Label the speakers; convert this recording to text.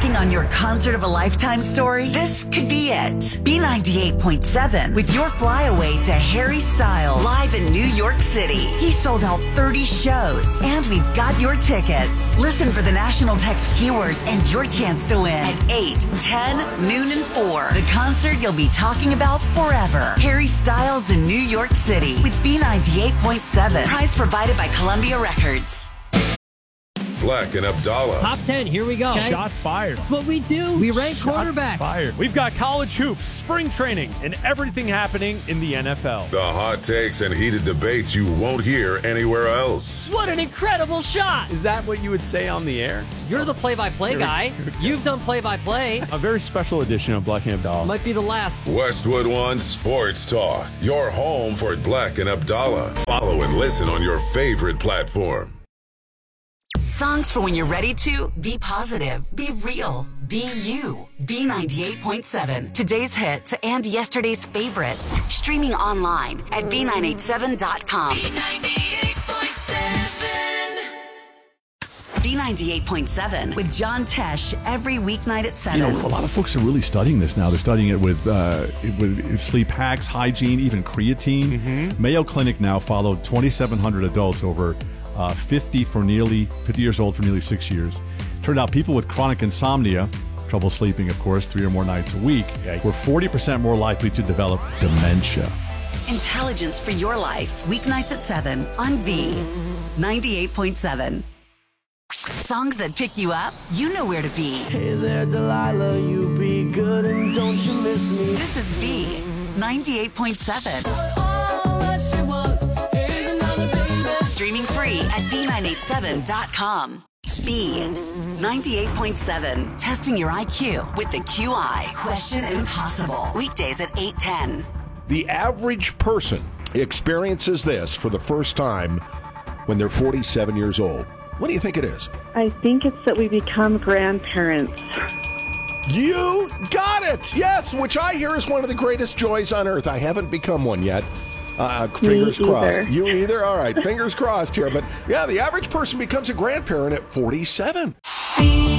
Speaker 1: Working on your concert of a lifetime story? This could be it. B98.7 with your flyaway to Harry Styles live in New York City. He sold out 30 shows, and we've got your tickets. Listen for the national text keywords and your chance to win at 8, 10, noon, and 4. The concert you'll be talking about forever. Harry Styles in New York City with B98.7. Prize provided by Columbia Records.
Speaker 2: Black and Abdallah.
Speaker 3: Top 10, here we go.
Speaker 4: Okay. Shots fired.
Speaker 3: That's what we do. We rank quarterbacks.
Speaker 4: Fired. We've got college hoops, spring training, and everything happening in the NFL.
Speaker 2: The hot takes and heated debates you won't hear anywhere else.
Speaker 3: What an incredible shot.
Speaker 4: Is that what you would say on the air?
Speaker 3: You're the play-by-play guy. You've done play-by-play.
Speaker 4: A very special edition of Black and Abdallah.
Speaker 3: Might be the last.
Speaker 2: Westwood One Sports Talk. Your home for Black and Abdallah. Follow and listen on your favorite platform.
Speaker 1: Songs for when you're ready to be positive, be real, be you. B98.7. Today's hits and yesterday's favorites. Streaming online at B987.com. B98.7 with John Tesh every weeknight at 7.
Speaker 5: You know, a lot of folks are really studying this now. They're studying it with sleep hacks, hygiene, even creatine.
Speaker 4: Mm-hmm.
Speaker 5: Mayo Clinic now followed 2,700 adults over 50 years old for nearly 6 years. Turned out people with chronic insomnia, trouble sleeping, of course, 3 or more nights a week, were 40% more likely to develop dementia.
Speaker 1: Intelligence for your life. Weeknights at 7 on B98.7. Songs that pick you up, you know where to be.
Speaker 6: Hey there, Delilah, you be good and don't you miss me.
Speaker 1: This is B98.7. Streaming free at B987.com. B98.7. Testing your IQ with the QI. Question Impossible. Weekdays at 8:10.
Speaker 7: The average person experiences this for the first time when they're 47 years old. What do you think it is?
Speaker 8: I think it's that we become grandparents.
Speaker 7: You got it! Yes, which I hear is one of the greatest joys on earth. I haven't become one yet. Fingers crossed. You either? All right, fingers crossed here. But yeah, the average person becomes a grandparent at 47.